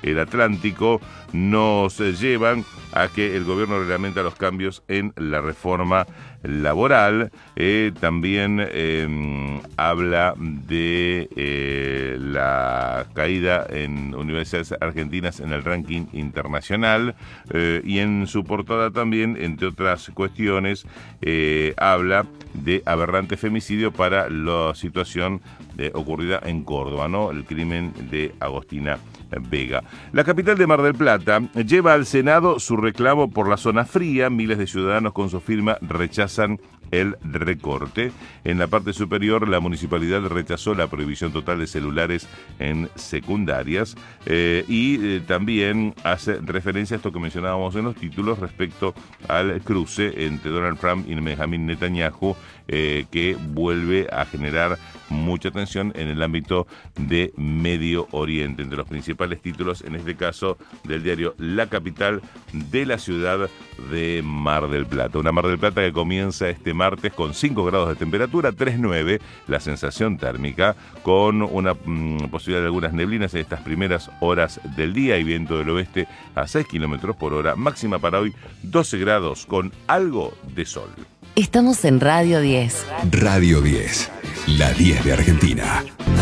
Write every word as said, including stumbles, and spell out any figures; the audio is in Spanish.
el Atlántico nos llevan a que el gobierno reglamenta los cambios en la reforma laboral. Eh, también eh, habla de eh, la caída en universidades argentinas en el ranking internacional eh, y en su portada también, entre otras cuestiones, eh, habla de aberrante femicidio para la situación eh, ocurrida en Córdoba, ¿no? El crimen de Agostina Vega. La capital de Mar del Plata lleva al Senado su reclamo por la zona fría. Miles de ciudadanos con su firma rechazan el recorte. En la parte superior, la municipalidad rechazó la prohibición total de celulares en secundarias eh, y eh, también hace referencia a esto que mencionábamos en los títulos respecto al cruce entre Donald Trump y Benjamin Netanyahu, eh, que vuelve a generar mucha tensión en el ámbito de Medio Oriente. Entre los principales títulos, en este caso, del diario La Capital, de la ciudad de Mar del Plata. Una Mar del Plata que comienza este martes con cinco grados de temperatura, tres coma nueve la sensación térmica, con una mmm, posibilidad de algunas neblinas en estas primeras horas del día y viento del oeste a seis kilómetros por hora. Máxima para hoy doce grados con algo de sol. Estamos en Radio diez. Radio diez, la diez de Argentina.